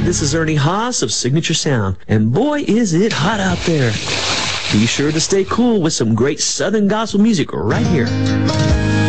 this is Ernie Haas of Signature Sound, and boy is it hot out there. Be sure to stay cool with some great Southern gospel music right here.